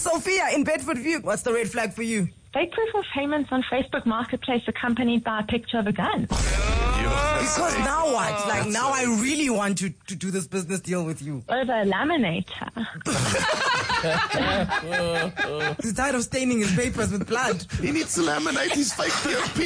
Sophia in Bedford View, what's the red flag for you? Fake proof of payments on Facebook Marketplace accompanied by a picture of a gun. Because now what? Like, now I really want to do this business deal with you. Over a laminator. He's tired of staining his papers with blood. He needs to laminate his fake PFP.